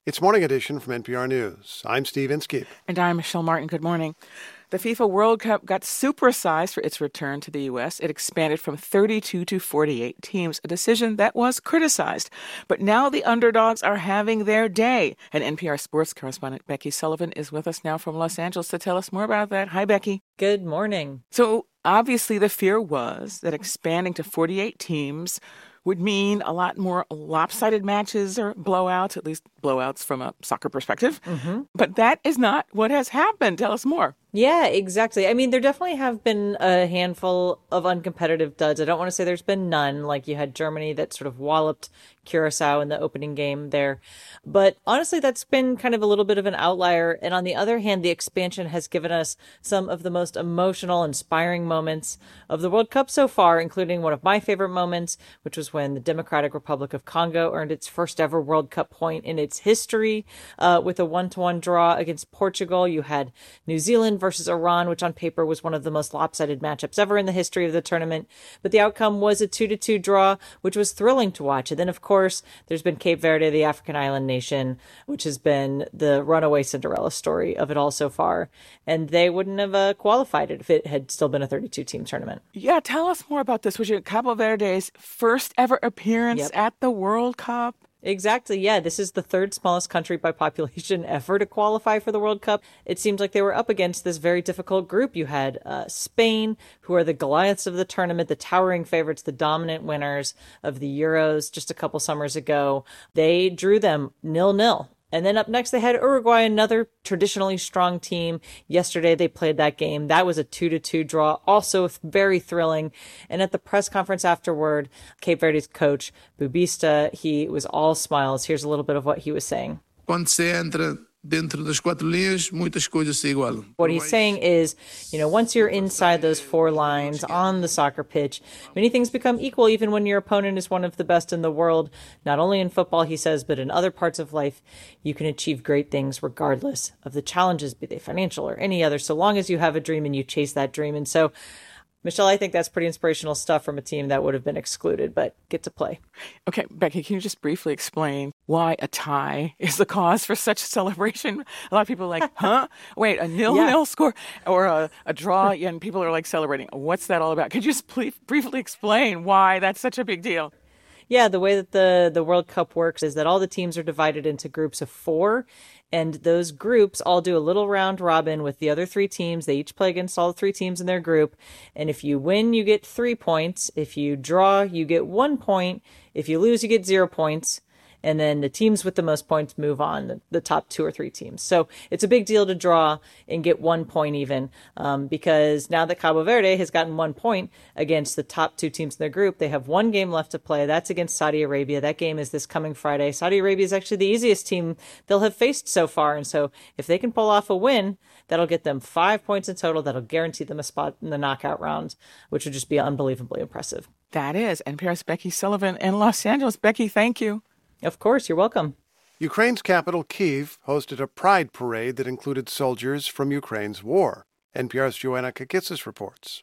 It's Morning Edition from NPR News. I'm Steve Inskeep. And I'm Michelle Martin. Good morning. The FIFA World Cup got supersized for its return to the U.S. It expanded from 32 to 48 teams, a decision that was criticized. But now the underdogs are having their day. And NPR sports correspondent Becky Sullivan is with us now from Los Angeles to tell us more about that. Hi, Becky. Good morning. So obviously the fear was that expanding to 48 teams would mean a lot more lopsided matches or blowouts, at least blowouts from a soccer perspective. Mm-hmm. But that is not what has happened. Tell us more. Yeah, exactly. I mean, there definitely have been a handful of uncompetitive duds. I don't want to say there's been none, like you had Germany that sort of walloped Curacao in the opening game there. But honestly, that's been kind of a little bit of an outlier. And on the other hand, the expansion has given us some of the most emotional, inspiring moments of the World Cup so far, including one of my favorite moments, which was when the Democratic Republic of Congo earned its first ever World Cup point in its history with a 1-1 draw against Portugal. You had New Zealand versus Iran, which on paper was one of the most lopsided matchups ever in the history of the tournament. But the outcome was a 2-2 draw, which was thrilling to watch. And then, of course, there's been Cape Verde, the African island nation, which has been the runaway Cinderella story of it all so far. And they wouldn't have qualified it if it had still been a 32-team tournament. Yeah, tell us more about this. Was it Cabo Verde's first ever appearance at the World Cup? Exactly. Yeah, this is the third smallest country by population ever to qualify for the World Cup. It seems like they were up against this very difficult group. You had Spain, who are the Goliaths of the tournament, the towering favorites, the dominant winners of the Euros just a couple summers ago. They drew them 0-0. And then up next, they had Uruguay, another traditionally strong team. Yesterday, they played that game. That was a 2-2 draw, also very thrilling. And at the press conference afterward, Cape Verde's coach, Bubista, he was all smiles. Here's a little bit of what he was saying. Quando se entra dentro das quatro linhas, muitas coisas se igualam. What he's saying is, once you're inside those four lines on the soccer pitch, many things become equal even when your opponent is one of the best in the world. Not only in football, he says, but in other parts of life, you can achieve great things regardless of the challenges, be they financial or any other, so long as you have a dream and you chase that dream. And so, Michelle, I think that's pretty inspirational stuff from a team that would have been excluded, but get to play. Okay, Becky, can you just briefly explain why a tie is the cause for such celebration? A lot of people are like, huh? Wait, a 0-0 score or a draw, and people are like celebrating. What's that all about? Could you just briefly explain why that's such a big deal? Yeah, the way that the World Cup works is that all the teams are divided into groups of 4, and those groups all do a little round robin with the other 3 teams. They each play against all 3 teams in their group, and if you win, you get 3 points. If you draw, you get 1 point. If you lose, you get 0 points. And then the teams with the most points move on, the top 2 or 3 teams. So it's a big deal to draw and get 1 point even, because now that Cabo Verde has gotten 1 point against the top 2 teams in their group, they have 1 game left to play. That's against Saudi Arabia. That game is this coming Friday. Saudi Arabia is actually the easiest team they'll have faced so far. And so if they can pull off a win, that'll get them 5 points in total. That'll guarantee them a spot in the knockout round, which would just be unbelievably impressive. That is. NPR's Becky Sullivan in Los Angeles. Becky, thank you. Of course, you're welcome. Ukraine's capital, Kyiv, hosted a pride parade that included soldiers from Ukraine's war. NPR's Joanna Kakitsis reports.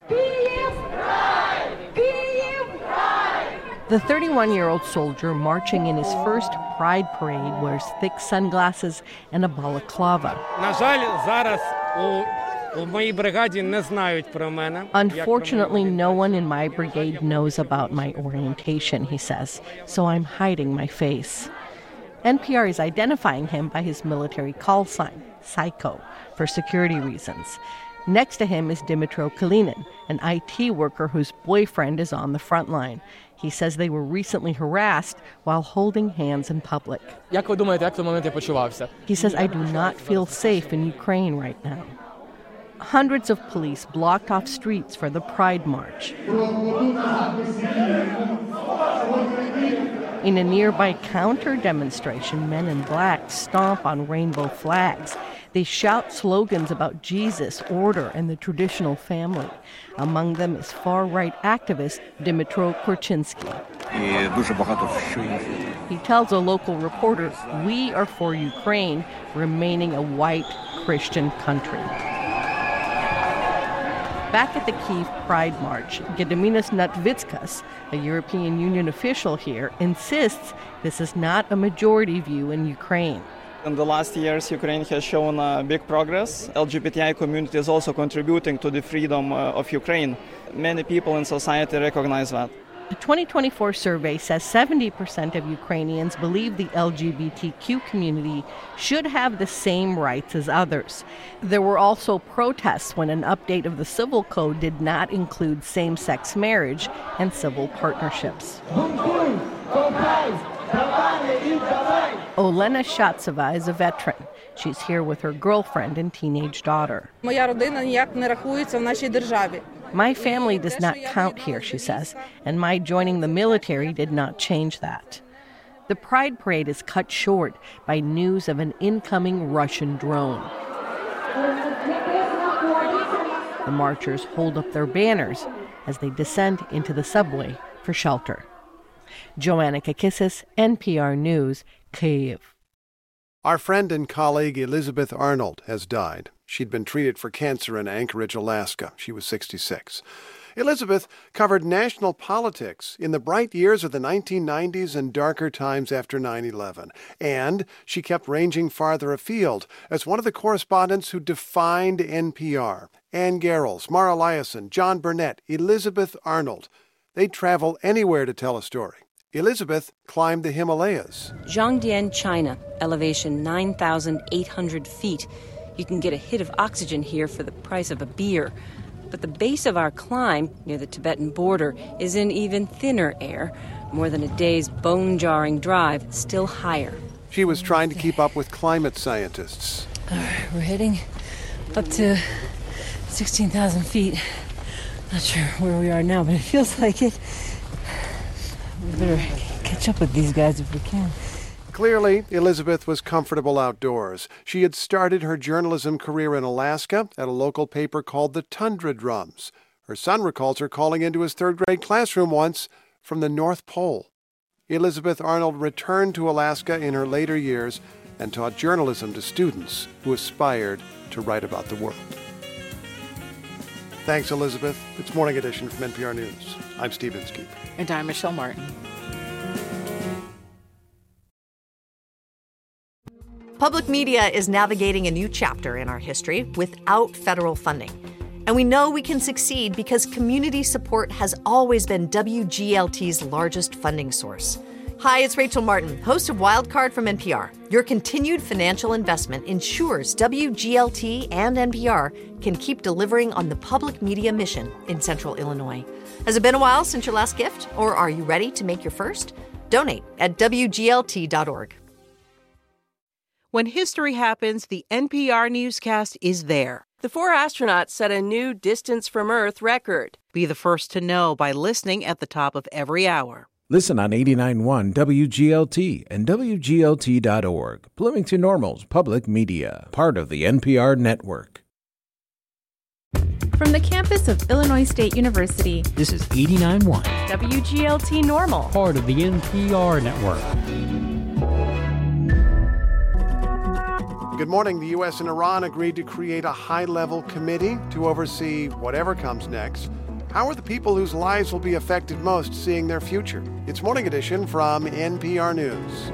Kyiv Pride! Kyiv Pride! The 31-year-old soldier marching in his first pride parade wears thick sunglasses and a balaclava. Unfortunately, no one in my brigade knows about my orientation, he says, so I'm hiding my face. NPR is identifying him by his military call sign, Psycho, for security reasons. Next to him is Dimitro Kalinin, an IT worker whose boyfriend is on the front line. He says they were recently harassed while holding hands in public. He says, I do not feel safe in Ukraine right now. Hundreds of police blocked off streets for the Pride March. In a nearby counter-demonstration, men in black stomp on rainbow flags. They shout slogans about Jesus, order, and the traditional family. Among them is far-right activist Dmytro Korchinsky. He tells a local reporter, we are for Ukraine remaining a white Christian country. Back at the Kyiv Pride March, Gediminas Natvitskas, a European Union official here, insists this is not a majority view in Ukraine. In the last years, Ukraine has shown big progress. LGBTI community is also contributing to the freedom of Ukraine. Many people in society recognize that. A 2024 survey says 70% of Ukrainians believe the LGBTQ community should have the same rights as others. There were also protests when an update of the civil code did not include same-sex marriage and civil partnerships. Olena Shatsova is a veteran. She's here with her girlfriend and teenage daughter. My family does not count here, she says, and my joining the military did not change that. The Pride Parade is cut short by news of an incoming Russian drone. The marchers hold up their banners as they descend into the subway for shelter. Joanna Kakissis, NPR News, Kyiv. Our friend and colleague Elizabeth Arnold has died. She'd been treated for cancer in Anchorage, Alaska. She was 66. Elizabeth covered national politics in the bright years of the 1990s and darker times after 9/11. And she kept ranging farther afield as one of the correspondents who defined NPR. Ann Garrels, Mara Liasson, John Burnett, Elizabeth Arnold. They'd travel anywhere to tell a story. Elizabeth climbed the Himalayas. Zhangdian, China, elevation 9,800 feet. You can get a hit of oxygen here for the price of a beer. But the base of our climb, near the Tibetan border, is in even thinner air. More than a day's bone-jarring drive, still higher. She was trying to keep up with climate scientists. All right, we're heading up to 16,000 feet. Not sure where we are now, but it feels like it. We better catch up with these guys if we can. Clearly, Elizabeth was comfortable outdoors. She had started her journalism career in Alaska at a local paper called the Tundra Drums. Her son recalls her calling into his third-grade classroom once from the North Pole. Elizabeth Arnold returned to Alaska in her later years and taught journalism to students who aspired to write about the world. Thanks, Elizabeth. It's Morning Edition from NPR News. I'm Steve Inskeep. And I'm Michelle Martin. Public media is navigating a new chapter in our history without federal funding. And we know we can succeed because community support has always been WGLT's largest funding source. Hi, it's Rachel Martin, host of Wildcard from NPR. Your continued financial investment ensures WGLT and NPR can keep delivering on the public media mission in Central Illinois. Has it been a while since your last gift, or are you ready to make your first? Donate at WGLT.org. When history happens, the NPR newscast is there. The 4 astronauts set a new distance from Earth record. Be the first to know by listening at the top of every hour. Listen on 89.1 WGLT and WGLT.org. Bloomington Normal's public media, part of the NPR network. From the campus of Illinois State University, this is 89.1 WGLT Normal, part of the NPR network. Good morning. The U.S. and Iran agreed to create a high-level committee to oversee whatever comes next. How are the people whose lives will be affected most seeing their future? It's Morning Edition from NPR News.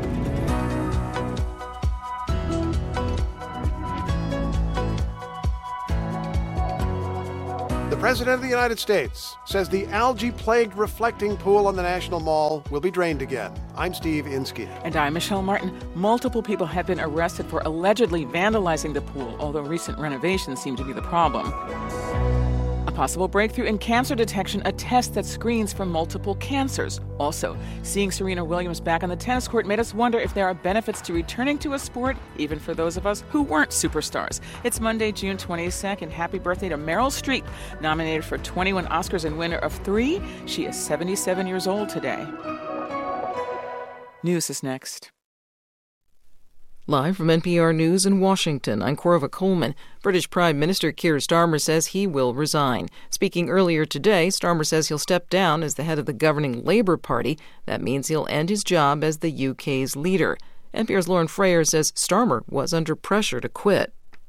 The President of the United States says the algae-plagued reflecting pool on the National Mall will be drained again. I'm Steve Inskeep. And I'm Michelle Martin. Multiple people have been arrested for allegedly vandalizing the pool, although recent renovations seem to be the problem. A possible breakthrough in cancer detection, a test that screens for multiple cancers. Also, seeing Serena Williams back on the tennis court made us wonder if there are benefits to returning to a sport, even for those of us who weren't superstars. It's Monday, June 22nd. Happy birthday to Meryl Streep, nominated for 21 Oscars and winner of 3. She is 77 years old today. News is next. Live from NPR News in Washington, I'm Corva Coleman. British Prime Minister Keir Starmer says he will resign. Speaking earlier today, Starmer says he'll step down as the head of the governing Labour Party. That means he'll end his job as the UK's leader. NPR's Lauren Frayer says Starmer was under pressure to quit.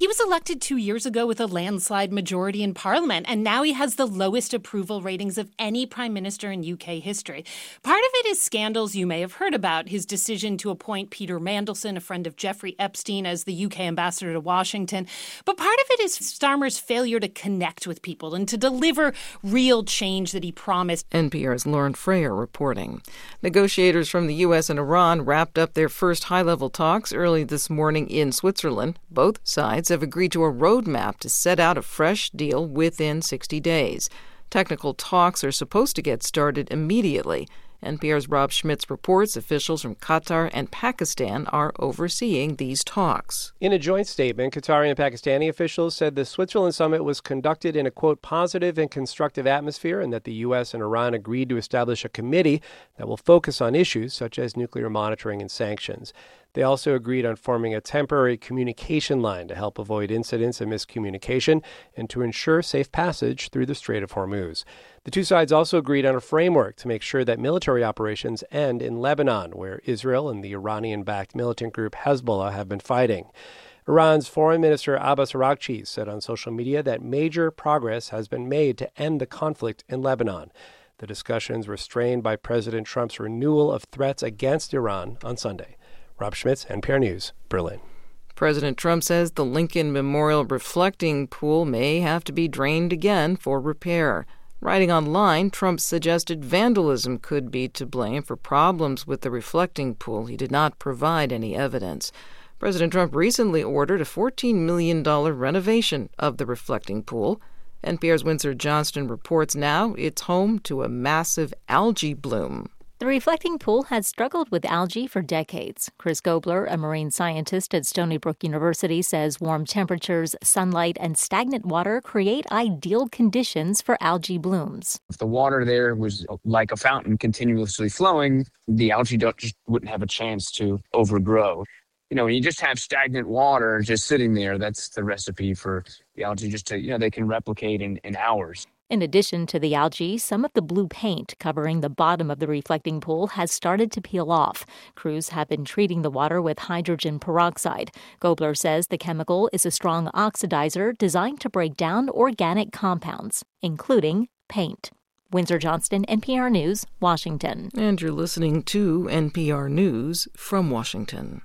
He was elected 2 years ago with a landslide majority in Parliament, and now he has the lowest approval ratings of any prime minister in UK history. Part of it is scandals you may have heard about, his decision to appoint Peter Mandelson, a friend of Jeffrey Epstein, as the UK ambassador to Washington. But part of it is Starmer's failure to connect with people and to deliver real change that he promised. NPR's Lauren Frayer reporting. Negotiators from the U.S. and Iran wrapped up their first high-level talks early this morning in Switzerland. Both sides have agreed to a roadmap to set out a fresh deal within 60 days. Technical talks are supposed to get started immediately. NPR's Rob Schmitz reports officials from Qatar and Pakistan are overseeing these talks. In a joint statement, Qatari and Pakistani officials said the Switzerland summit was conducted in a, quote, positive and constructive atmosphere, and that the U.S. and Iran agreed to establish a committee that will focus on issues such as nuclear monitoring and sanctions. They also agreed on forming a temporary communication line to help avoid incidents and miscommunication and to ensure safe passage through the Strait of Hormuz. The two sides also agreed on a framework to make sure that military operations end in Lebanon, where Israel and the Iranian-backed militant group Hezbollah have been fighting. Iran's Foreign Minister Abbas Araghchi said on social media that major progress has been made to end the conflict in Lebanon. The discussions were strained by President Trump's renewal of threats against Iran on Sunday. Rob Schmitz, NPR News, Berlin. President Trump says the Lincoln Memorial reflecting pool may have to be drained again for repair. Writing online, Trump suggested vandalism could be to blame for problems with the reflecting pool. He did not provide any evidence. President Trump recently ordered a $14 million renovation of the reflecting pool. NPR's Windsor Johnston reports now it's home to a massive algae bloom. The reflecting pool has struggled with algae for decades. Chris Gobler, a marine scientist at Stony Brook University, says warm temperatures, sunlight, and stagnant water create ideal conditions for algae blooms. If the water there was like a fountain continuously flowing, the algae just wouldn't have a chance to overgrow. You know, when you just have stagnant water just sitting there, that's the recipe for the algae just to, they can replicate in hours. In addition to the algae, some of the blue paint covering the bottom of the reflecting pool has started to peel off. Crews have been treating the water with hydrogen peroxide. Gobler says the chemical is a strong oxidizer designed to break down organic compounds, including paint. Windsor Johnston, NPR News, Washington. And you're listening to NPR News from Washington.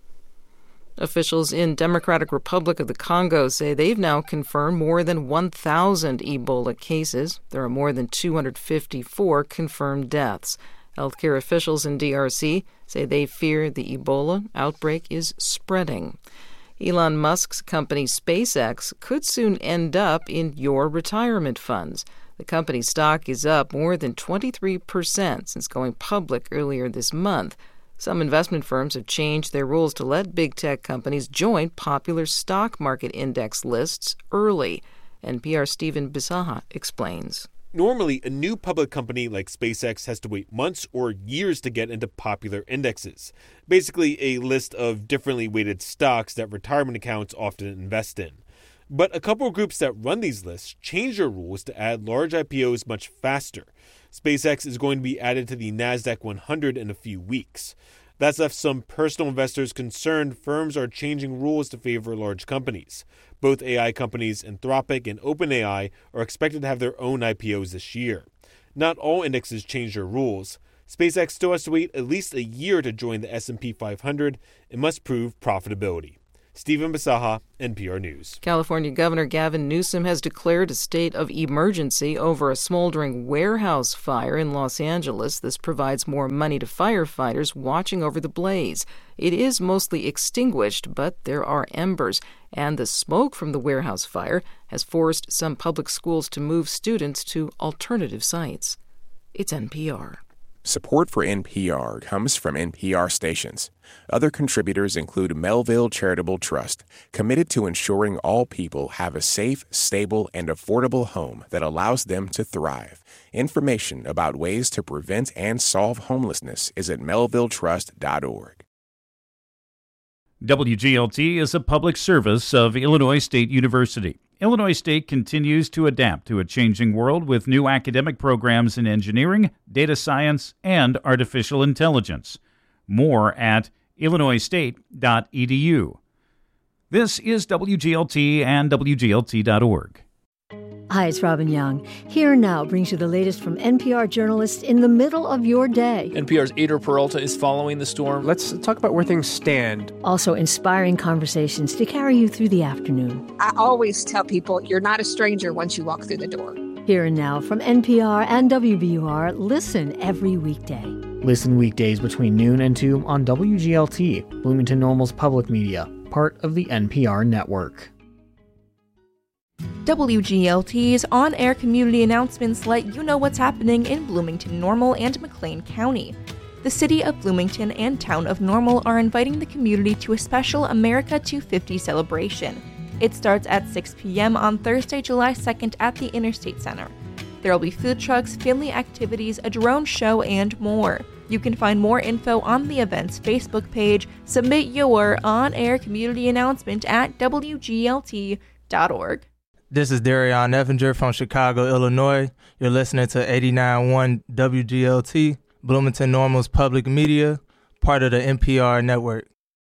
Officials in Democratic Republic of the Congo say they've now confirmed more than 1,000 Ebola cases. There are more than 254 confirmed deaths. Healthcare officials in DRC say they fear the Ebola outbreak is spreading. Elon Musk's company SpaceX could soon end up in your retirement funds. The company's stock is up more than 23% since going public earlier this month. Some investment firms have changed their rules to let big tech companies join popular stock market index lists early. NPR's Stephen Bisaha explains. Normally, a new public company like SpaceX has to wait months or years to get into popular indexes, basically a list of differently weighted stocks that retirement accounts often invest in. But a couple of groups that run these lists changed their rules to add large IPOs much faster. SpaceX is going to be added to the NASDAQ 100 in a few weeks. That's left some personal investors concerned firms are changing rules to favor large companies. Both AI companies Anthropic and OpenAI are expected to have their own IPOs this year. Not all indexes change their rules. SpaceX still has to wait at least a year to join the S&P 500 and must prove profitability. Stephen Bisaha, NPR News. California Governor Gavin Newsom has declared a state of emergency over a smoldering warehouse fire in Los Angeles. This provides more money to firefighters watching over the blaze. It is mostly extinguished, but there are embers, and the smoke from the warehouse fire has forced some public schools to move students to alternative sites. It's NPR. Support for NPR comes from NPR stations. Other contributors include Melville Charitable Trust, committed to ensuring all people have a safe, stable, and affordable home that allows them to thrive. Information about ways to prevent and solve homelessness is at melvilletrust.org. WGLT is a public service of Illinois State University. Illinois State continues to adapt to a changing world with new academic programs in engineering, data science, and artificial intelligence. More at illinoisstate.edu. This is WGLT and WGLT.org. Hi, it's Robin Young. Here Now brings you the latest from NPR journalists in the middle of your day. NPR's Aider Peralta is following the storm. Let's talk about where things stand. Also, inspiring conversations to carry you through the afternoon. I always tell people you're not a stranger once you walk through the door. Here and Now from NPR and WBUR. Listen every weekday. Listen weekdays between noon and 2 on WGLT, Bloomington Normal's public media, part of the NPR network. WGLT's on-air community announcements let you know what's happening in Bloomington Normal and McLean County. The City of Bloomington and Town of Normal are inviting the community to a special America 250 celebration. It starts at 6 p.m. on Thursday, July 2nd at the Interstate Center. There will be food trucks, family activities, a drone show, and more. You can find more info on the event's Facebook page. Submit your on-air community announcement at WGLT.org. This is Darion Effinger from Chicago, Illinois. You're listening to 89.1 WGLT, Bloomington Normal's public media, part of the NPR network.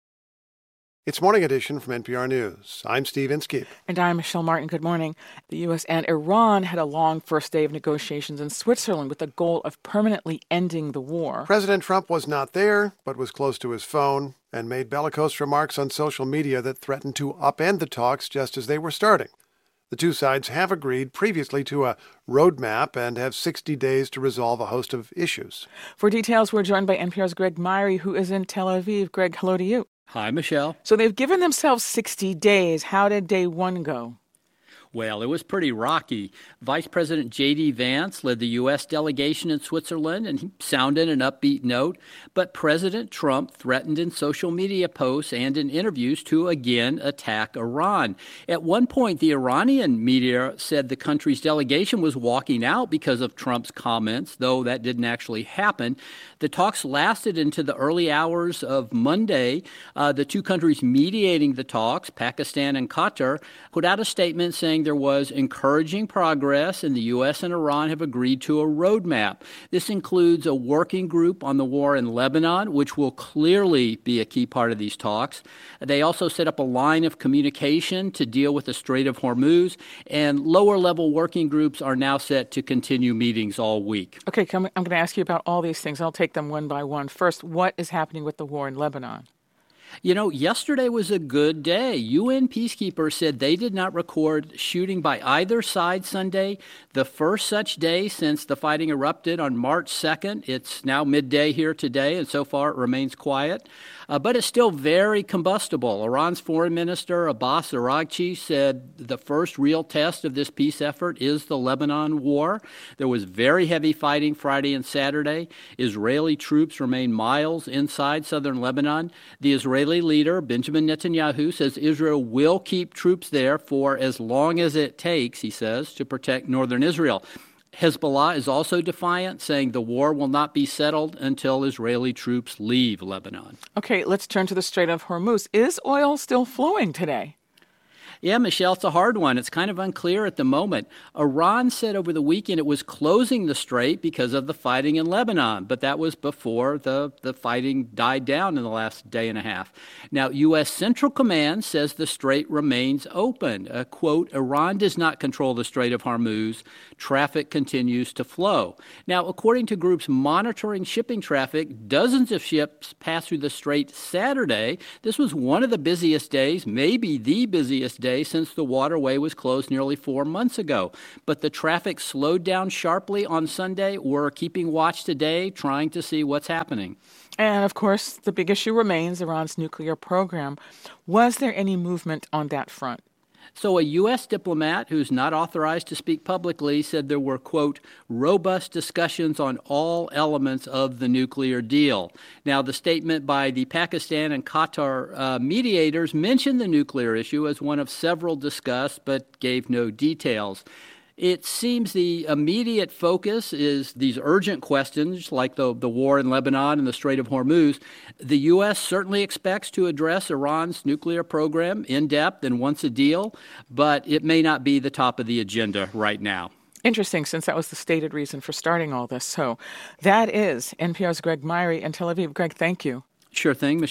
It's Morning Edition from NPR News. I'm Steve Inskeep. And I'm Michelle Martin. Good morning. The U.S. and Iran had a long first day of negotiations in Switzerland with the goal of permanently ending the war. President Trump was not there, but was close to his phone and made bellicose remarks on social media that threatened to upend the talks just as they were starting. The two sides have agreed previously to a roadmap and have 60 days to resolve a host of issues. For details, we're joined by NPR's Greg Myrie, who is in Tel Aviv. Greg, hello to you. Hi, Michelle. So they've given themselves 60 days. How did day one go? Well, it was pretty rocky. Vice President J.D. Vance led the U.S. delegation in Switzerland, and he sounded an upbeat note. But President Trump threatened in social media posts and in interviews to again attack Iran. At one point, the Iranian media said the country's delegation was walking out because of Trump's comments, though that didn't actually happen. The talks lasted into the early hours of Monday. The two countries mediating the talks, Pakistan and Qatar, put out a statement saying there was encouraging progress and the U.S. and Iran have agreed to a roadmap. This includes a working group on the war in Lebanon, which will clearly be a key part of these talks. They also set up a line of communication to deal with the Strait of Hormuz, and lower-level working groups are now set to continue meetings all week. Okay, I'm going to ask you about all these things. I'll take them one by one. First, what is happening with the war in Lebanon? You know, yesterday was a good day. UN peacekeepers said they did not record shooting by either side Sunday, the first such day since the fighting erupted on March 2nd. It's now midday here today, and so far it remains quiet. But it's still very combustible. Iran's foreign minister, Abbas Araghchi, said the first real test of this peace effort is the Lebanon war. There was very heavy fighting Friday and Saturday. Israeli troops remain miles inside southern Lebanon. The Israeli leader, Benjamin Netanyahu, says Israel will keep troops there for as long as it takes, he says, to protect northern Israel. Hezbollah is also defiant, saying the war will not be settled until Israeli troops leave Lebanon. Okay, let's turn to the Strait of Hormuz. Is oil still flowing today? Yeah, Michelle, it's a hard one. It's kind of unclear at the moment. Iran said over the weekend it was closing the strait because of the fighting in Lebanon, but that was before the fighting died down in the last day and a half. Now, U.S. Central Command says the strait remains open. Quote, Iran does not control the Strait of Hormuz. Traffic continues to flow. Now, according to groups monitoring shipping traffic, dozens of ships passed through the strait Saturday. This was one of the busiest days, maybe the busiest day since the waterway was closed nearly 4 months ago. But the traffic slowed down sharply on Sunday. We're keeping watch today, trying to see what's happening. And, of course, the big issue remains Iran's nuclear program. Was there any movement on that front? So a U.S. diplomat who's not authorized to speak publicly said there were, quote, robust discussions on all elements of the nuclear deal. Now, the statement by the Pakistan and Qatar mediators mentioned the nuclear issue as one of several discussed, but gave no details. It seems the immediate focus is these urgent questions like the war in Lebanon and the Strait of Hormuz. The U.S. certainly expects to address Iran's nuclear program in depth and wants a deal, but it may not be the top of the agenda right now. Interesting, since that was the stated reason for starting all this. So that is NPR's Greg Myrie in Tel Aviv. Greg, thank you. Sure thing, Michelle.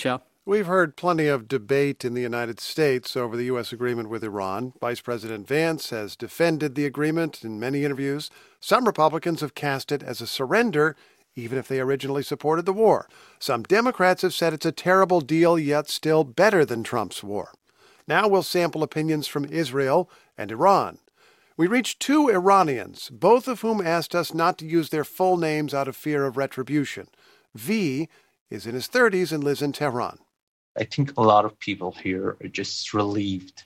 We've heard plenty of debate in the United States over the U.S. agreement with Iran. Vice President Vance has defended the agreement in many interviews. Some Republicans have cast it as a surrender, even if they originally supported the war. Some Democrats have said it's a terrible deal, yet still better than Trump's war. Now we'll sample opinions from Israel and Iran. We reached two Iranians, both of whom asked us not to use their full names out of fear of retribution. V is in his 30s and lives in Tehran. I think a lot of people here are just relieved.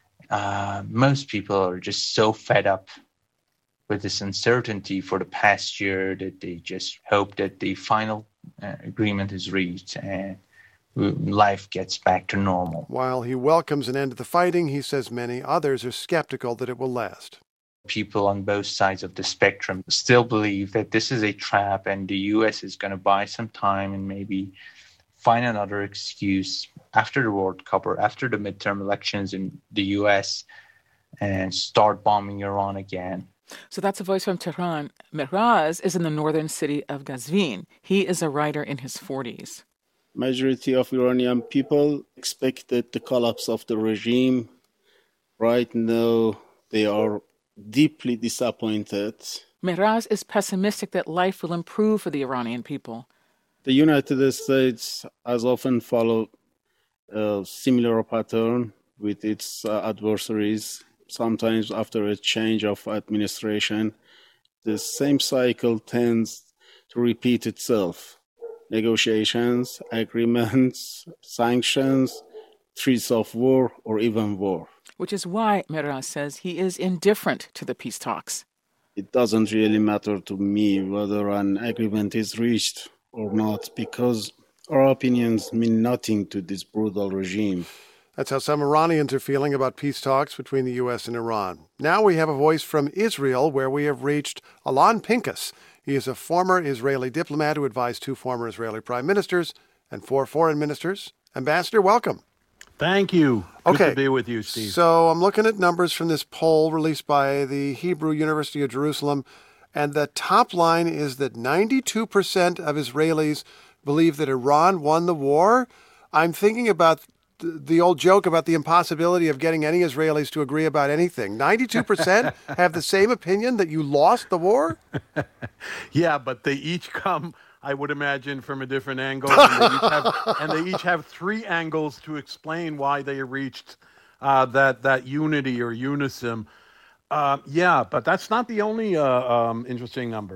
Most people are just so fed up with this uncertainty for the past year that they just hope that the final agreement is reached and life gets back to normal. While he welcomes an end to the fighting, he says many others are skeptical that it will last. People on both sides of the spectrum still believe that this is a trap and the U.S. is going to buy some time and maybe find another excuse after the World Cup or after the midterm elections in the U.S. and start bombing Iran again. So that's a voice from Tehran. Mehraz is in the northern city of Qazvin. He is a writer in his 40s. Majority of Iranian people expected the collapse of the regime. Right now, they are deeply disappointed. Mehraz is pessimistic that life will improve for the Iranian people. The United States has often followed a similar pattern with its adversaries. Sometimes after a change of administration, the same cycle tends to repeat itself. Negotiations, agreements, sanctions, threats of war, or even war. Which is why Mehraz says he is indifferent to the peace talks. It doesn't really matter to me whether an agreement is reached or not, because our opinions mean nothing to this brutal regime. That's how some Iranians are feeling about peace talks between the U.S. and Iran. Now we have a voice from Israel, where we have reached Alon Pinkas. He is a former Israeli diplomat who advised two former Israeli prime ministers and 4 foreign ministers. Ambassador, welcome. Thank you. Good to be with you, Steve. So I'm looking at numbers from this poll released by the Hebrew University of Jerusalem, and the top line is that 92% of Israelis believe that Iran won the war. I'm thinking about the old joke about the impossibility of getting any Israelis to agree about anything. 92% have the same opinion that you lost the war? Yeah, but they each come, I would imagine, from a different angle. And they each have 3 angles to explain why they reached that unity or unison. Yeah, but that's not the only interesting number.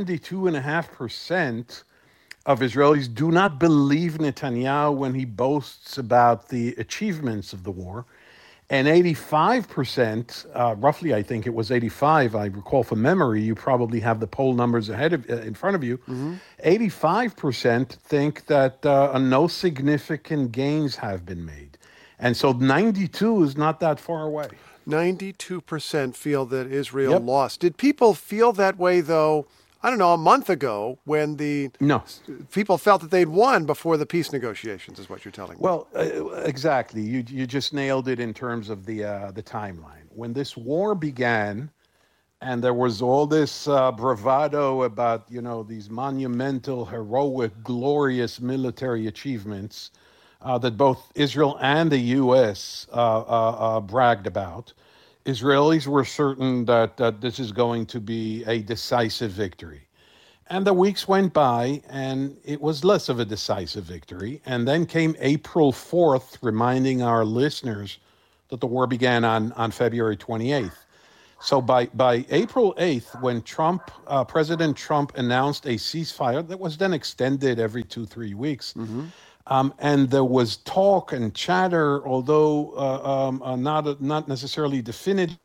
72.5% of Israelis do not believe Netanyahu when he boasts about the achievements of the war. And 85%, roughly I think it was 85, I recall from memory, you probably have the poll numbers in front of you. 85% think that no significant gains have been made. And so 92 is not that far away. 92% feel that Israel lost. Did people feel that way, though, I don't know, a month ago when people felt that they'd won before the peace negotiations, is what you're telling me? Well, exactly. You just nailed it in terms of the timeline. When this war began, and there was all this bravado about, these monumental, heroic, glorious military achievements that both Israel and the U.S. bragged about, Israelis were certain that this is going to be a decisive victory. And the weeks went by, and it was less of a decisive victory. And then came April 4th, reminding our listeners that the war began on February 28th. So by April 8th, when President Trump announced a ceasefire that was then extended every 2-3 weeks, and there was talk and chatter, although not necessarily definitive.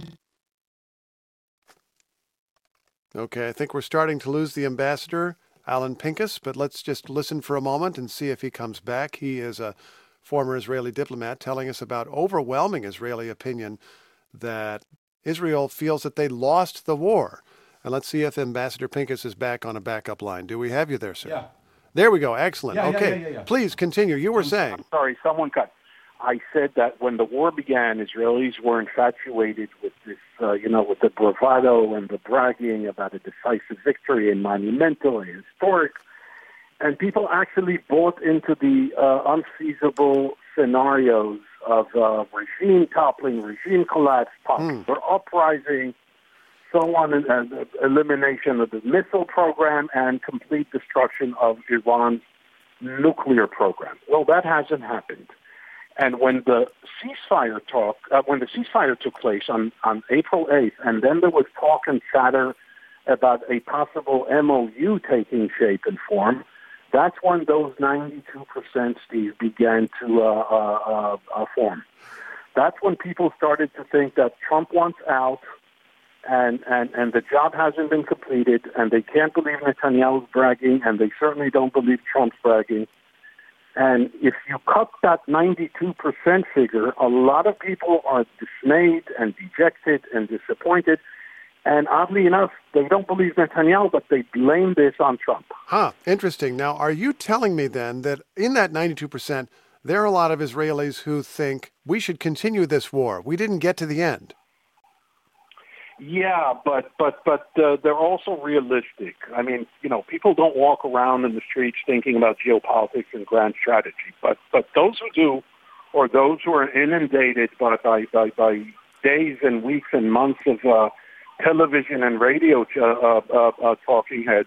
Okay, I think we're starting to lose the ambassador, Alon Pinkas, but let's just listen for a moment and see if he comes back. He is a former Israeli diplomat telling us about overwhelming Israeli opinion that Israel feels that they lost the war. And let's see if Ambassador Pinkas is back on a backup line. Do we have you there, sir? Yeah. There we go. Excellent. Okay. Yeah. Please continue. You were saying. I'm sorry, someone cut. I said that when the war began, Israelis were infatuated with this, with the bravado and the bragging about a decisive victory and monumental and historic. And people actually bought into the unfeasible scenarios of regime toppling, regime collapse, popular uprising, so on, and elimination of the missile program and complete destruction of Iran's nuclear program. Well, that hasn't happened. And when the ceasefire took place on April 8th, and then there was talk and chatter about a possible MOU taking shape and form, that's when those 92%, Steve, began to form. That's when people started to think that Trump wants out, and the job hasn't been completed, and they can't believe Netanyahu's bragging, and they certainly don't believe Trump's bragging. And if you cut that 92% figure, a lot of people are dismayed and dejected and disappointed. And oddly enough, they don't believe Netanyahu, but they blame this on Trump. Interesting. Now, are you telling me then that in that 92%, there are a lot of Israelis who think we should continue this war? We didn't get to the end. Yeah, but they're also realistic. I mean, people don't walk around in the streets thinking about geopolitics and grand strategy. But those who do, or those who are inundated by days and weeks and months of television and radio talking heads,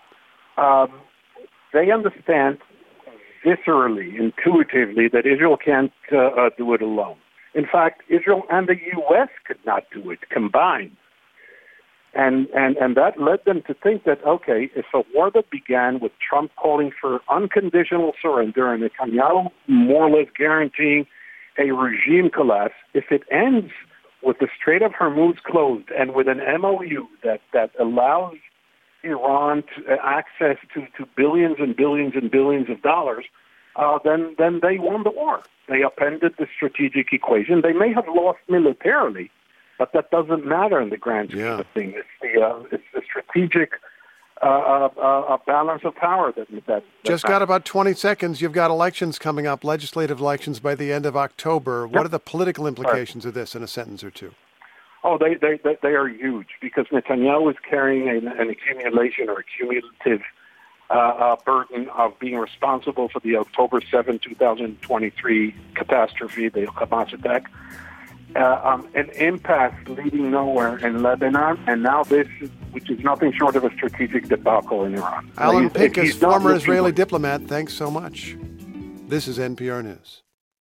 they understand viscerally, intuitively, that Israel can't do it alone. In fact, Israel and the U.S. could not do it combined. And that led them to think that, okay, if a war that began with Trump calling for unconditional surrender and Netanyahu more or less guaranteeing a regime collapse, if it ends with the Strait of Hormuz closed and with an MOU that allows Iran access to billions and billions and billions of dollars, then they won the war. They upended the strategic equation. They may have lost militarily, but that doesn't matter in the grand scheme of things. It's the strategic balance of power that just got about 20 seconds. You've got elections coming up, legislative elections by the end of October. What are the political implications of this in a sentence or two? Oh, they are huge because Netanyahu is carrying an accumulation or a cumulative burden of being responsible for the October 7, 2023 catastrophe, the Hamas attack, an impasse leading nowhere in Lebanon, and now this, which is nothing short of a strategic debacle in Iran. Alan Pincus, former Israeli diplomat, thanks so much. This is NPR News.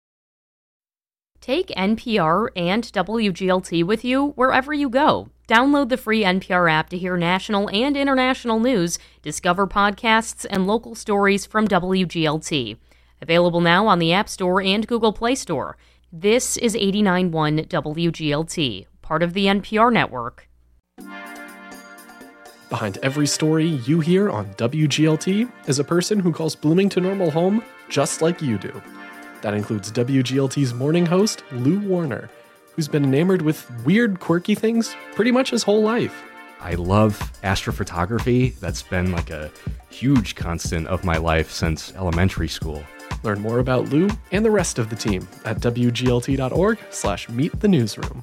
Take NPR and WGLT with you wherever you go. Download the free NPR app to hear national and international news, discover podcasts, and local stories from WGLT. Available now on the App Store and Google Play Store. This is 89.1 WGLT, part of the NPR network. Behind every story you hear on WGLT is a person who calls Bloomington Normal home just like you do. That includes WGLT's morning host, Lou Warner, who's been enamored with weird, quirky things pretty much his whole life. I love astrophotography. That's been like a huge constant of my life since elementary school. Learn more about Lou and the rest of the team at wglt.org/meetthenewsroom.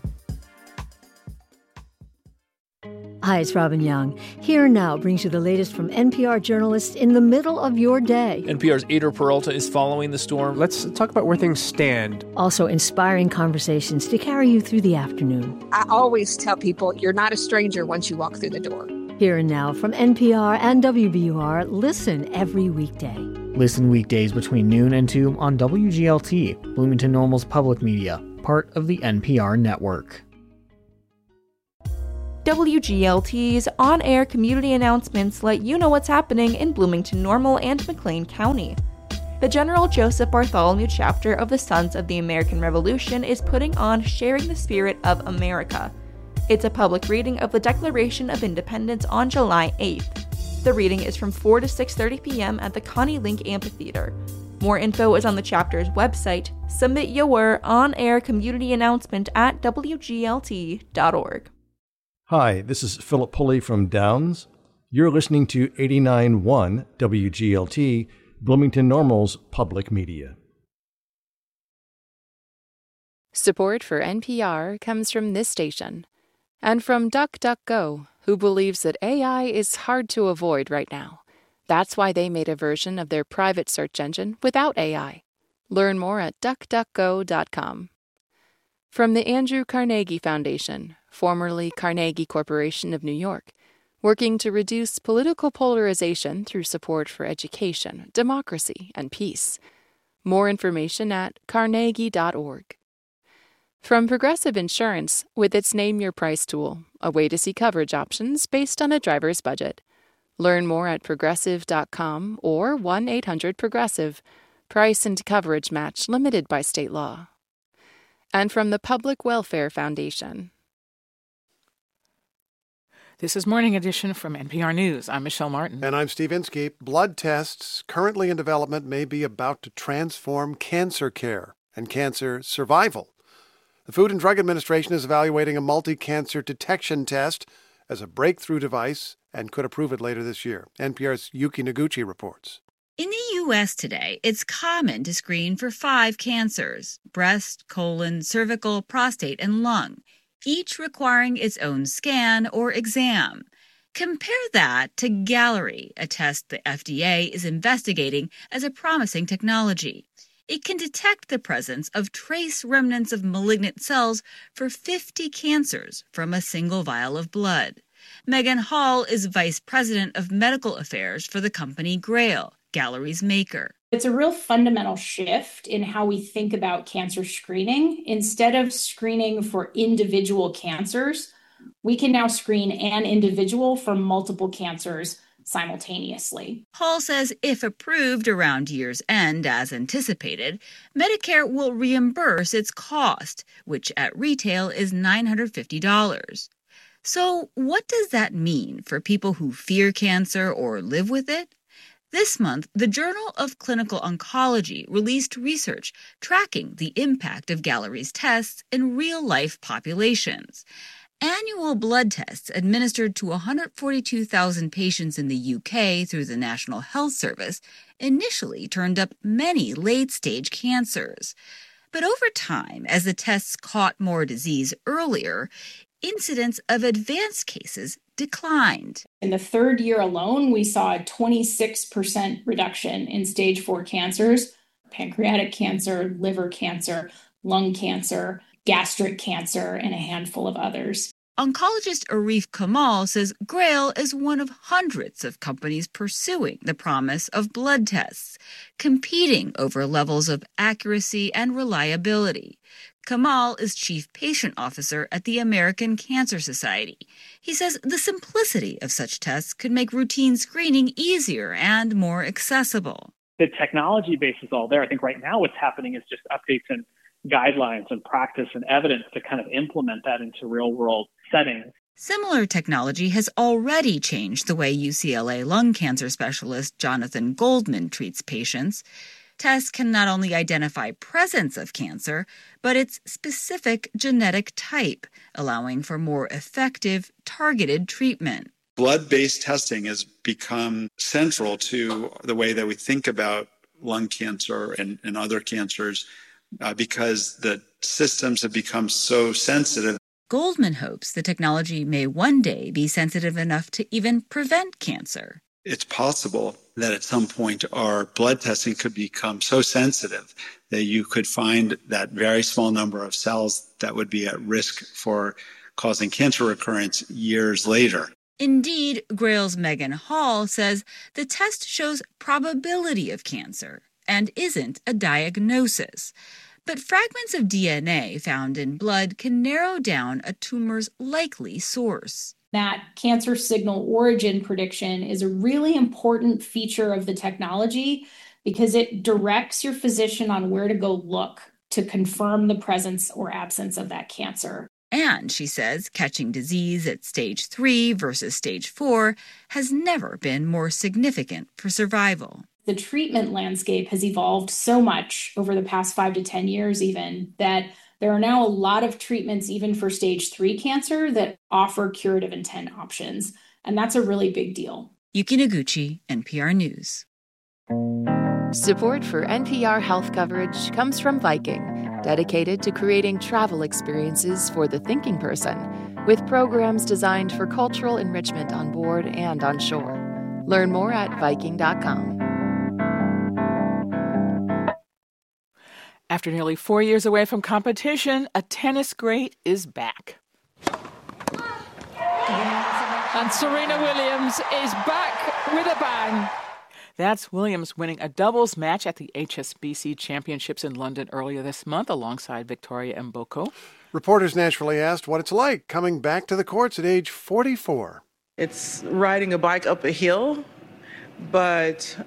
Hi, it's Robin Young. Here Now brings you the latest from NPR journalists in the middle of your day. NPR's Ader Peralta is following the storm. Let's talk about where things stand. Also, inspiring conversations to carry you through the afternoon. I always tell people you're not a stranger once you walk through the door. Here and Now from NPR and WBUR. Listen every weekday. Listen weekdays between noon and 2 on WGLT, Bloomington Normal's public media, part of the NPR network. WGLT's on-air community announcements let you know what's happening in Bloomington Normal and McLean County. The General Joseph Bartholomew chapter of the Sons of the American Revolution is putting on Sharing the Spirit of America. It's a public reading of the Declaration of Independence on July 8th. The reading is from 4 to 6:30 p.m. at the Connie Link Amphitheater. More info is on the chapter's website. Submit your on-air community announcement at wglt.org. Hi, this is Philip Pulley from Downs. You're listening to 89.1 WGLT, Bloomington Normal's public media. Support for NPR comes from this station and from DuckDuckGo, who believes that AI is hard to avoid right now. That's why they made a version of their private search engine without AI. Learn more at duckduckgo.com. From the Andrew Carnegie Foundation, formerly Carnegie Corporation of New York, working to reduce political polarization through support for education, democracy, and peace. More information at carnegie.org. From Progressive Insurance, with its Name Your Price tool, a way to see coverage options based on a driver's budget. Learn more at progressive.com or 1-800-PROGRESSIVE. Price and coverage match limited by state law. And from the Public Welfare Foundation. This is Morning Edition from NPR News. I'm Michelle Martin. And I'm Steve Inskeep. Blood tests currently in development may be about to transform cancer care and cancer survival. The Food and Drug Administration is evaluating a multi-cancer detection test as a breakthrough device and could approve it later this year. NPR's Yuki Noguchi reports. In the U.S. today, it's common to screen for 5 cancers: breast, colon, cervical, prostate, and lung, each requiring its own scan or exam. Compare that to Galleri, a test the FDA is investigating as a promising technology. It can detect the presence of trace remnants of malignant cells for 50 cancers from a single vial of blood. Megan Hall is Vice President of Medical Affairs for the company Grail, Galleri's maker. It's a real fundamental shift in how we think about cancer screening. Instead of screening for individual cancers, we can now screen an individual for multiple cancers simultaneously. Hall says if approved around year's end as anticipated, Medicare will reimburse its cost, which at retail is $950. So what does that mean for people who fear cancer or live with it? This month, the Journal of Clinical Oncology released research tracking the impact of Galleri's tests in real-life populations. Annual blood tests administered to 142,000 patients in the UK through the National Health Service initially turned up many late-stage cancers. But over time, as the tests caught more disease earlier, incidence of advanced cases declined. In the third year alone, we saw a 26% reduction in stage 4 cancers: pancreatic cancer, liver cancer, lung cancer, gastric cancer, and a handful of others. Oncologist Arif Kamal says Grail is one of hundreds of companies pursuing the promise of blood tests, competing over levels of accuracy and reliability. Kamal is Chief Patient Officer at the American Cancer Society. He says the simplicity of such tests could make routine screening easier and more accessible. The technology base is all there. I think right now what's happening is just updates and guidelines and practice and evidence to kind of implement that into real-world settings. Similar technology has already changed the way UCLA lung cancer specialist Jonathan Goldman treats patients. Tests can not only identify presence of cancer, but its specific genetic type, allowing for more effective, targeted treatment. Blood-based testing has become central to the way that we think about lung cancer and other cancers because the systems have become so sensitive. Goldman hopes the technology may one day be sensitive enough to even prevent cancer. It's possible that at some point our blood testing could become so sensitive that you could find that very small number of cells that would be at risk for causing cancer recurrence years later. Indeed, Grail's Megan Hall says the test shows probability of cancer and isn't a diagnosis. But fragments of DNA found in blood can narrow down a tumor's likely source. That cancer signal origin prediction is a really important feature of the technology because it directs your physician on where to go look to confirm the presence or absence of that cancer. And, she says, catching disease at stage 3 versus stage 4 has never been more significant for survival. The treatment landscape has evolved so much over the past 5 to 10 years even that there are now a lot of treatments even for stage 3 cancer that offer curative intent options. And that's a really big deal. Yuki Noguchi, NPR News. Support for NPR health coverage comes from Viking, dedicated to creating travel experiences for the thinking person, with programs designed for cultural enrichment on board and on shore. Learn more at Viking.com. After nearly 4 years away from competition, a tennis great is back. And Serena Williams is back with a bang. That's Williams winning a doubles match at the HSBC Championships in London earlier this month alongside Victoria Mboko. Reporters naturally asked what it's like coming back to the courts at age 44. It's riding a bike up a hill, but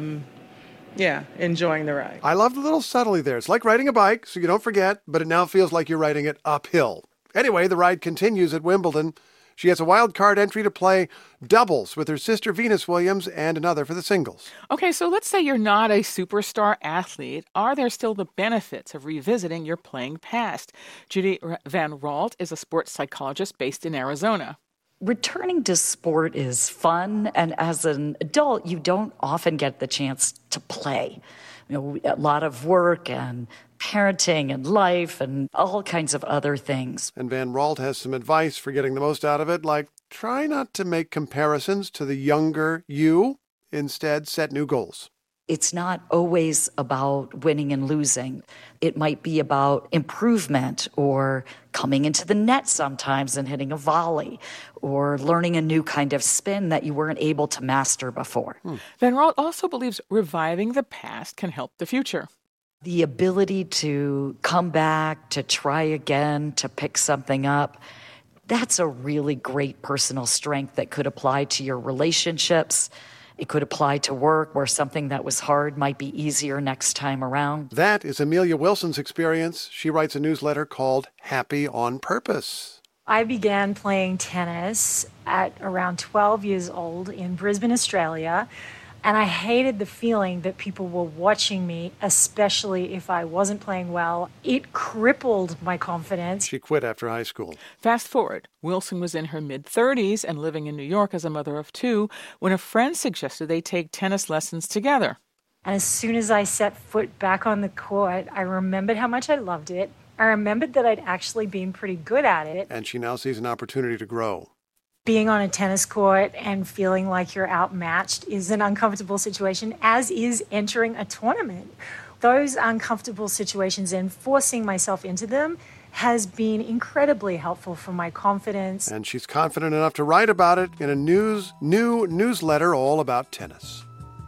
enjoying the ride. I love the little subtlety there. It's like riding a bike, so you don't forget, but it now feels like you're riding it uphill. Anyway, the ride continues at Wimbledon. She has a wild card entry to play doubles with her sister Venus Williams and another for the singles. Okay, so let's say you're not a superstar athlete. Are there still the benefits of revisiting your playing past? Judy Van Ralt is a sports psychologist based in Arizona. Returning to sport is fun, and as an adult, you don't often get the chance to play. You know, a lot of work and parenting and life and all kinds of other things. And Van Ralt has some advice for getting the most out of it, like try not to make comparisons to the younger you. Instead, set new goals. It's not always about winning and losing. It might be about improvement or coming into the net sometimes and hitting a volley or learning a new kind of spin that you weren't able to master before. Van Ralt also believes reviving the past can help the future. The ability to come back, to try again, to pick something up, that's a really great personal strength that could apply to your relationships. It could apply to work where something that was hard might be easier next time around. That is Amelia Wilson's experience. She writes a newsletter called Happy on Purpose. I began playing tennis at around 12 years old in Brisbane, Australia, and I hated the feeling that people were watching me, especially if I wasn't playing well. It crippled my confidence. She quit after high school. Fast forward, Wilson was in her mid-30s and living in New York as a mother of two when a friend suggested they take tennis lessons together. And as soon as I set foot back on the court, I remembered how much I loved it. I remembered that I'd actually been pretty good at it. And she now sees an opportunity to grow. Being on a tennis court and feeling like you're outmatched is an uncomfortable situation, as is entering a tournament. Those uncomfortable situations and forcing myself into them has been incredibly helpful for my confidence. And she's confident enough to write about it in a new newsletter all about tennis.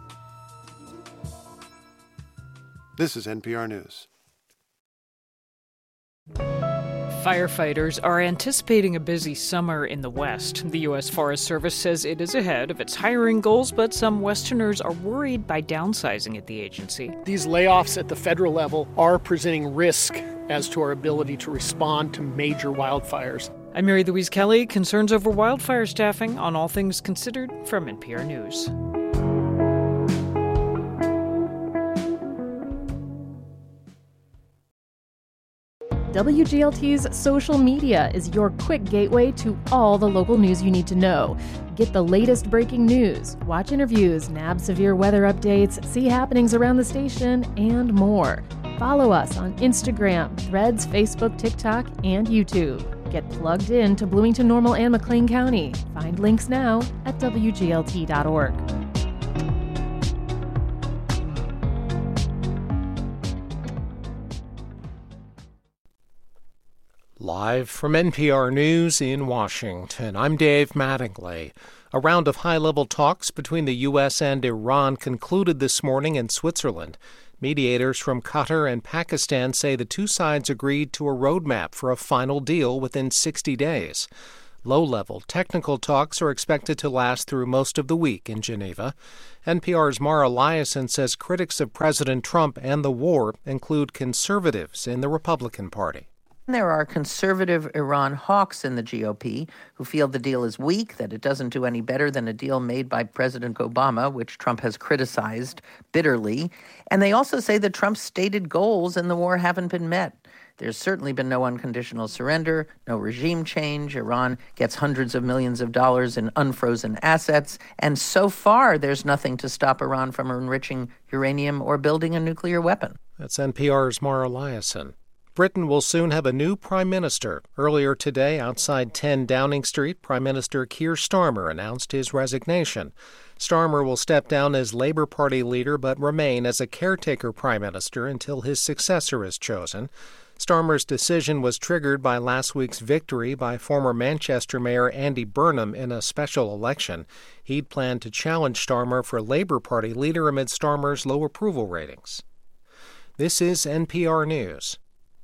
This is NPR News. Firefighters are anticipating a busy summer in the West. The U.S. Forest Service says it is ahead of its hiring goals, but some Westerners are worried by downsizing at the agency. These layoffs at the federal level are presenting risk as to our ability to respond to major wildfires. I'm Mary Louise Kelly. Concerns over wildfire staffing on All Things Considered from NPR News. WGLT's social media is your quick gateway to all the local news you need to know. Get the latest breaking news, watch interviews, nab severe weather updates, see happenings around the station, and more. Follow us on Instagram, Threads, Facebook, TikTok, and YouTube. Get plugged in to Bloomington Normal and McLean County. Find links now at WGLT.org. Live from NPR News in Washington, I'm Dave Mattingly. A round of high-level talks between the U.S. and Iran concluded this morning in Switzerland. Mediators from Qatar and Pakistan say the two sides agreed to a roadmap for a final deal within 60 days. Low-level technical talks are expected to last through most of the week in Geneva. NPR's Mara Liasson says critics of President Trump and the war include conservatives in the Republican Party. There are conservative Iran hawks in the GOP who feel the deal is weak, that it doesn't do any better than a deal made by President Obama, which Trump has criticized bitterly. And they also say that Trump's stated goals in the war haven't been met. There's certainly been no unconditional surrender, no regime change. Iran gets hundreds of millions of dollars in unfrozen assets. And so far, there's nothing to stop Iran from enriching uranium or building a nuclear weapon. That's NPR's Mara Liasson. Britain will soon have a new prime minister. Earlier today, outside 10 Downing Street, Prime Minister Keir Starmer announced his resignation. Starmer will step down as Labour Party leader but remain as a caretaker prime minister until his successor is chosen. Starmer's decision was triggered by last week's victory by former Manchester Mayor Andy Burnham in a special election. He'd planned to challenge Starmer for Labour Party leader amid Starmer's low approval ratings. This is NPR News.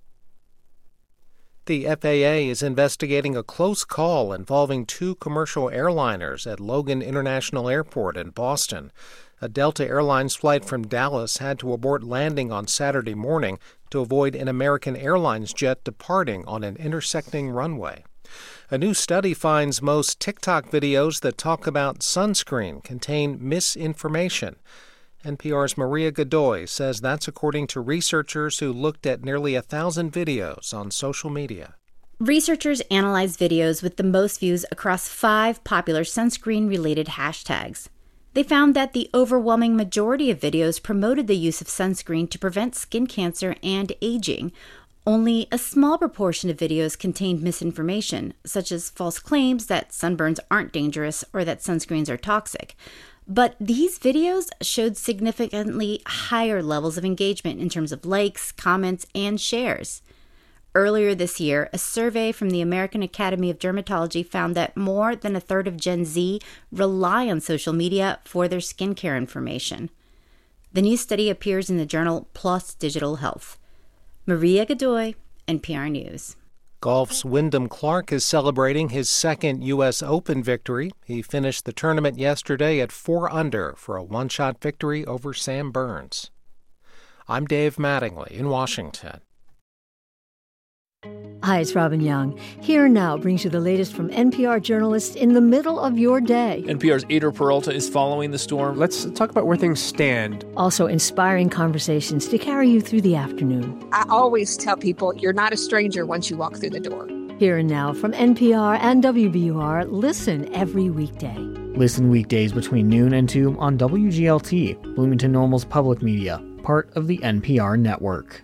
The FAA is investigating a close call involving 2 commercial airliners at Logan International Airport in Boston. A Delta Airlines flight from Dallas had to abort landing on Saturday morning to avoid an American Airlines jet departing on an intersecting runway. A new study finds most TikTok videos that talk about sunscreen contain misinformation. NPR's Maria Godoy says that's according to researchers who looked at nearly 1,000 videos on social media. Researchers analyzed videos with the most views across 5 popular sunscreen-related hashtags. They found that the overwhelming majority of videos promoted the use of sunscreen to prevent skin cancer and aging. Only a small proportion of videos contained misinformation, such as false claims that sunburns aren't dangerous or that sunscreens are toxic. But these videos showed significantly higher levels of engagement in terms of likes, comments, and shares. Earlier this year, a survey from the American Academy of Dermatology found that more than a third of Gen Z rely on social media for their skincare information. The new study appears in the journal PLOS Digital Health. Maria Godoy, NPR News. Golf's Wyndham Clark is celebrating his second U.S. Open victory. He finished the tournament yesterday at 4 under for a one-shot victory over Sam Burns. I'm Dave Mattingly in Washington. Hi, it's Robin Young. Here Now brings you the latest from NPR journalists in the middle of your day. NPR's Ader Peralta is following the storm. Let's talk about where things stand. Also, inspiring conversations to carry you through the afternoon. I always tell people you're not a stranger once you walk through the door. Here and Now from NPR and WBUR. Listen every weekday. Listen weekdays between noon and 2 on WGLT, Bloomington Normal's public media, part of the NPR network.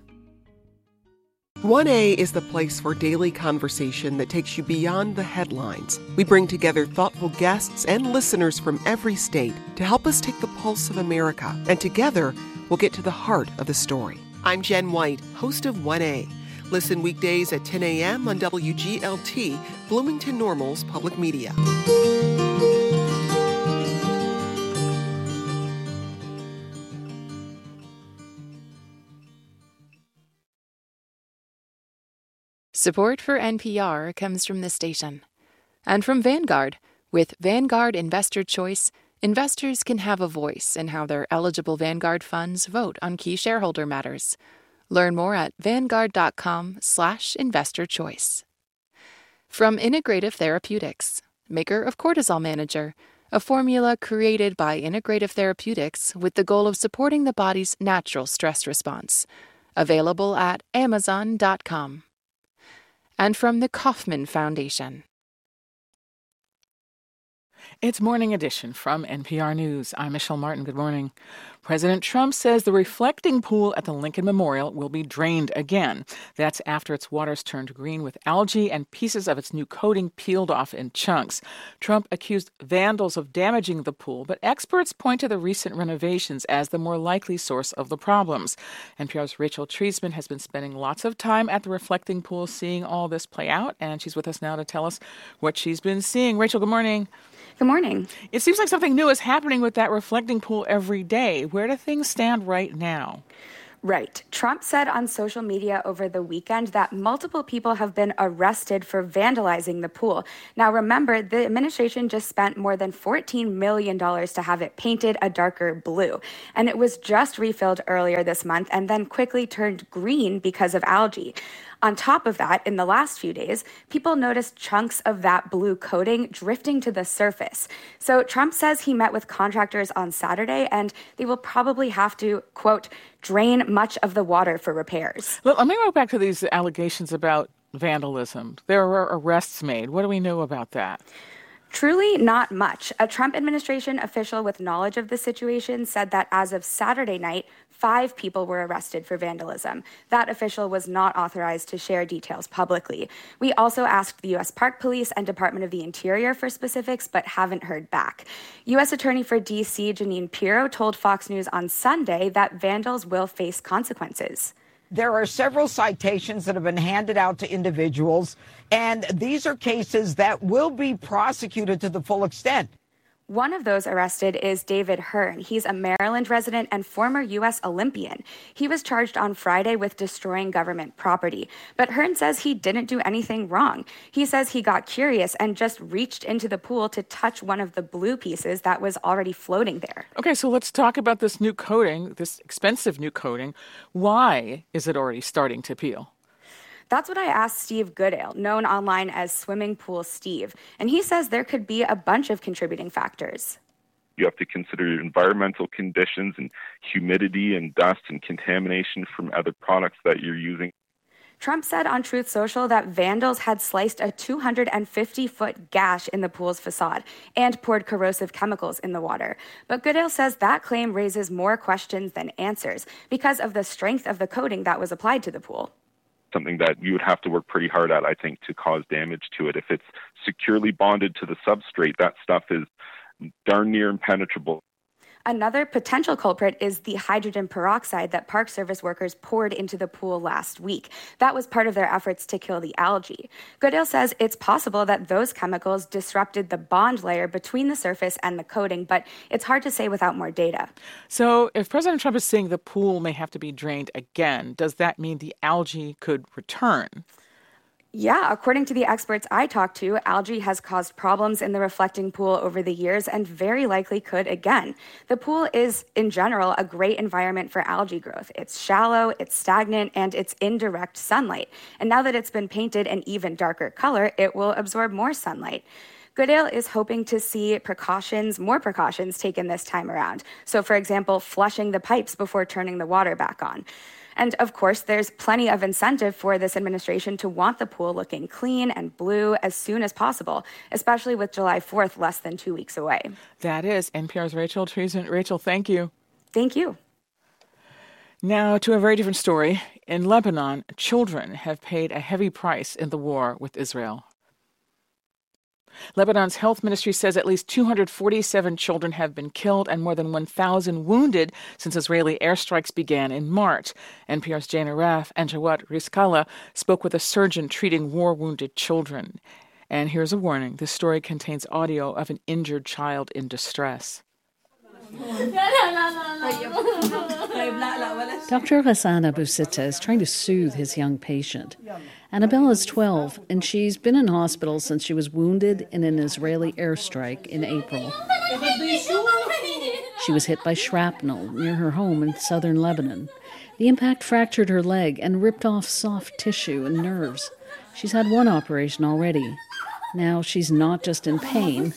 1A is the place for daily conversation that takes you beyond the headlines. We bring together thoughtful guests and listeners from every state to help us take the pulse of America, and together we'll get to the heart of the story. I'm Jen White, host of 1A. Listen weekdays at 10 a.m. on WGLT, Bloomington Normal's public media. Support for NPR comes from this station and from Vanguard. With Vanguard Investor Choice, investors can have a voice in how their eligible Vanguard funds vote on key shareholder matters. Learn more at vanguard.com/investorchoice. From Integrative Therapeutics, maker of Cortisol Manager, a formula created by Integrative Therapeutics with the goal of supporting the body's natural stress response. Available at amazon.com. And from the Kauffman Foundation. It's Morning Edition from NPR News. I'm Michelle Martin. Good morning. President Trump says the reflecting pool at the Lincoln Memorial will be drained again. That's after its waters turned green with algae and pieces of its new coating peeled off in chunks. Trump accused vandals of damaging the pool, but experts point to the recent renovations as the more likely source of the problems. NPR's Rachel Treisman has been spending lots of time at the reflecting pool seeing all this play out, and she's with us now to tell us what she's been seeing. Rachel, good morning. Good morning. It seems like something new is happening with that reflecting pool every day. Where do things stand right now? Right. Trump said on social media over the weekend that multiple people have been arrested for vandalizing the pool. Now, remember, the administration just spent more than $14 million to have it painted a darker blue. And it was just refilled earlier this month and then quickly turned green because of algae. On top of that, in the last few days, people noticed chunks of that blue coating drifting to the surface. So Trump says he met with contractors on Saturday, and they will probably have to, quote, drain much of the water for repairs. Well, let me go back to these allegations about vandalism. There were arrests made. What do we know about that? Truly not much. A Trump administration official with knowledge of the situation said that as of Saturday night, 5 people were arrested for vandalism. That official was not authorized to share details publicly. We also asked the U.S. Park Police and Department of the Interior for specifics, but haven't heard back. U.S. Attorney for D.C. Jeanine Pirro told Fox News on Sunday that vandals will face consequences. There are several citations that have been handed out to individuals, and these are cases that will be prosecuted to the full extent. One of those arrested is David Hearn. He's a Maryland resident and former U.S. Olympian. He was charged on Friday with destroying government property. But Hearn says he didn't do anything wrong. He says he got curious and just reached into the pool to touch one of the blue pieces that was already floating there. Okay, so let's talk about this new coating, this expensive new coating. Why is it already starting to peel? That's what I asked Steve Goodale, known online as Swimming Pool Steve, and he says there could be a bunch of contributing factors. You have to consider environmental conditions and humidity and dust and contamination from other products that you're using. Trump said on Truth Social that vandals had sliced a 250-foot gash in the pool's facade and poured corrosive chemicals in the water. But Goodale says that claim raises more questions than answers because of the strength of the coating that was applied to the pool. Something that you would have to work pretty hard at, I think, to cause damage to it. If it's securely bonded to the substrate, that stuff is darn near impenetrable. Another potential culprit is the hydrogen peroxide that Park Service workers poured into the pool last week. That was part of their efforts to kill the algae. Goodale says it's possible that those chemicals disrupted the bond layer between the surface and the coating, but it's hard to say without more data. So if President Trump is saying the pool may have to be drained again, does that mean the algae could return? Yeah, according to the experts I talked to, algae has caused problems in the reflecting pool over the years and very likely could again. The pool is, in general, a great environment for algae growth. It's shallow, it's stagnant, and it's in direct sunlight. And now that it's been painted an even darker color, it will absorb more sunlight. Goodale is hoping to see more precautions taken this time around. So, for example, flushing the pipes before turning the water back on. And of course, there's plenty of incentive for this administration to want the pool looking clean and blue as soon as possible, especially with July 4th less than 2 weeks away. That is NPR's Rachel Treason. Rachel, thank you. Thank you. Now to a very different story. In Lebanon, children have paid a heavy price in the war with Israel. Lebanon's health ministry says at least 247 children have been killed and more than 1,000 wounded since Israeli airstrikes began in March. NPR's Jane Araf and Jawad Rizkallah spoke with a surgeon treating war-wounded children. And here's a warning. This story contains audio of an injured child in distress. Dr. Hassan Abu Sitta is trying to soothe his young patient. Annabelle is 12, and she's been in hospital since she was wounded in an Israeli airstrike in April. She was hit by shrapnel near her home in southern Lebanon. The impact fractured her leg and ripped off soft tissue and nerves. She's had one operation already. Now she's not just in pain.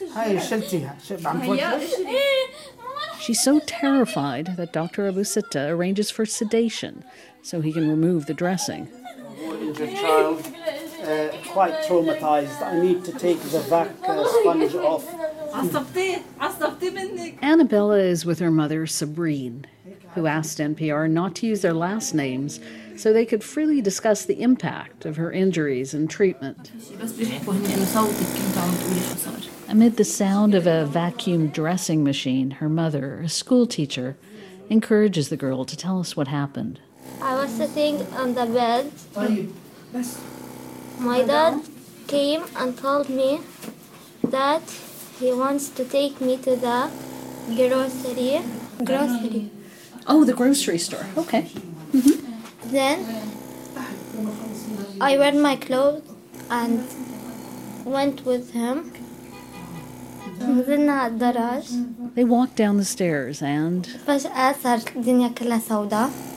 She's so terrified that Dr. Abu Sitta arranges for sedation so he can remove the dressing. Injured child, quite traumatized. I need to take the vac sponge off. Annabella is with her mother, Sabrine, who asked NPR not to use their last names so they could freely discuss the impact of her injuries and treatment. Amid the sound of a vacuum dressing machine, her mother, a school teacher, encourages the girl to tell us what happened. I was sitting on the bed. My dad came and told me that he wants to take me to the grocery. Oh, the grocery store. Okay. Mm-hmm. Then I wear my clothes and went with him. They walked down the stairs and